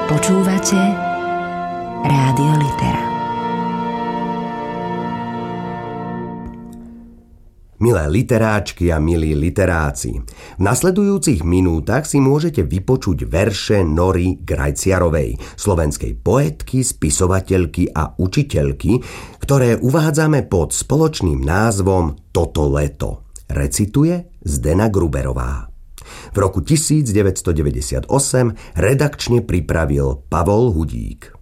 Počúvate Rádio Litera. Milé literáčky a milí literáci, v nasledujúcich minútach si môžete vypočuť verše Nory Grajciarovej, slovenskej poetky, spisovateľky a učiteľky, ktoré uvádzame pod spoločným názvom Toto leto. Recituje Zdena Gruberová. V roku 1998 redakčne pripravil Pavol Hudík.